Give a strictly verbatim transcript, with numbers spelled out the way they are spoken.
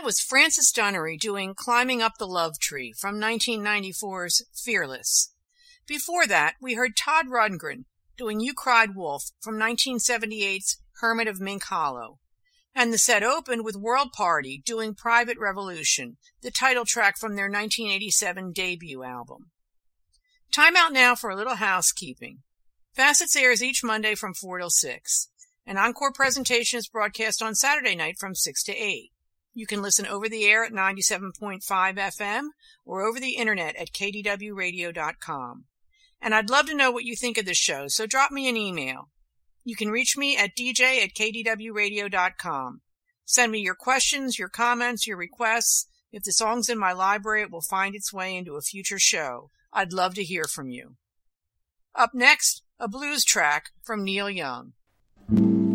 was Francis Dunnery doing Climbing Up the Love Tree from nineteen ninety-four's Fearless. Before that, we heard Todd Rundgren doing You Cried Wolf from nineteen seventy-eight's Hermit of Mink Hollow. And the set opened with World Party doing Private Revolution, the title track from their nineteen eighty-seven debut album. Time out now for a little housekeeping. Facets airs each Monday from four till six. An encore presentation is broadcast on Saturday night from six to eight. You can listen over the air at ninety-seven point five F M or over the internet at K D W radio dot com. And I'd love to know what you think of the show, so drop me an email. You can reach me at D J at K D W radio dot com. Send me your questions, your comments, your requests. If the song's in my library, it will find its way into a future show. I'd love to hear from you. Up next, a blues track from Neil Young.